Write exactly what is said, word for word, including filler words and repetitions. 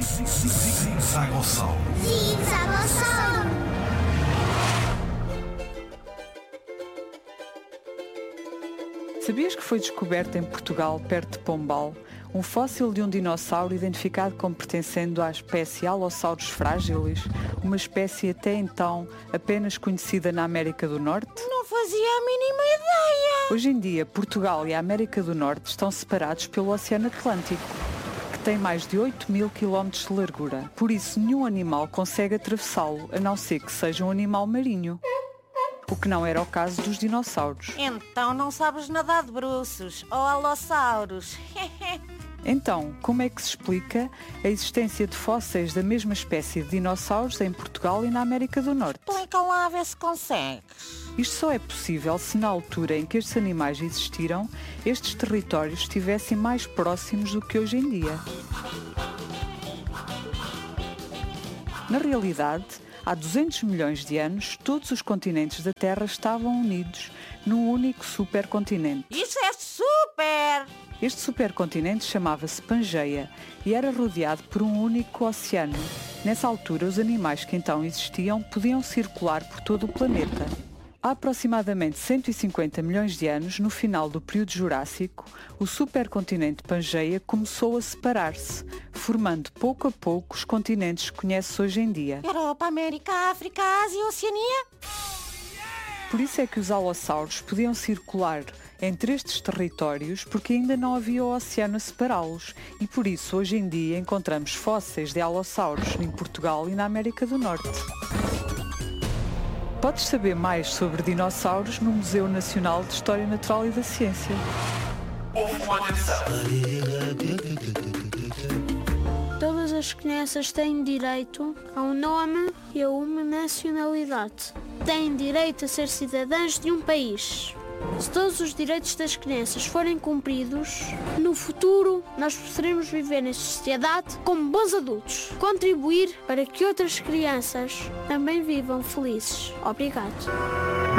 Zigzagossauro. Zigzagossauro. Sabias que foi descoberto em Portugal, perto de Pombal, um fóssil de um dinossauro identificado como pertencendo à espécie Allosaurus fragilis, uma espécie até então apenas conhecida na América do Norte? Não fazia a mínima ideia! Hoje em dia, Portugal e a América do Norte estão separados pelo Oceano Atlântico, que tem mais de oito mil quilómetros de largura. Por isso, nenhum animal consegue atravessá-lo, a não ser que seja um animal marinho. O que não era o caso dos dinossauros. Então não sabes nadar de bruços, ou alossauros. Então, como é que se explica a existência de fósseis da mesma espécie de dinossauros em Portugal e na América do Norte? Explica lá a ver se consegues. Isto só é possível se na altura em que estes animais existiram, estes territórios estivessem mais próximos do que hoje em dia. Na realidade, há duzentos milhões de anos, todos os continentes da Terra estavam unidos num único supercontinente. Isso é super! Este supercontinente chamava-se Pangeia e era rodeado por um único oceano. Nessa altura, os animais que então existiam podiam circular por todo o planeta. Há aproximadamente cento e cinquenta milhões de anos, no final do período Jurássico, o supercontinente Pangeia começou a separar-se, formando pouco a pouco os continentes que conhece hoje em dia. Europa, América, África, Ásia e Oceania. Por isso é que os alossauros podiam circular entre estes territórios porque ainda não havia o oceano a separá-los e por isso hoje em dia encontramos fósseis de alossauros em Portugal e na América do Norte. Podes saber mais sobre dinossauros no Museu Nacional de História Natural e da Ciência. Ouve com atenção. Todas as crianças têm direito a um nome e a uma nacionalidade. Têm direito a ser cidadãs de um país. Se todos os direitos das crianças forem cumpridos, no futuro nós poderemos viver em sociedade como bons adultos. Contribuir para que outras crianças também vivam felizes. Obrigado.